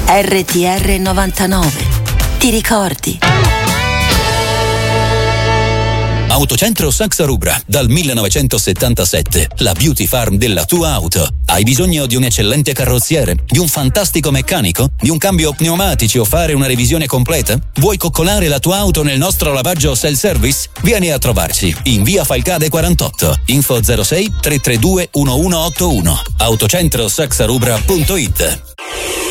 RTR 99. Ti ricordi? Autocentro Saxa Rubra, dal 1977, la beauty farm della tua auto. Hai bisogno di un eccellente carrozziere, di un fantastico meccanico, di un cambio pneumatici o fare una revisione completa? Vuoi coccolare la tua auto nel nostro lavaggio self-service? Vieni a trovarci in via Falcade 48, info 06 332 1181, autocentrosaxarubra.it.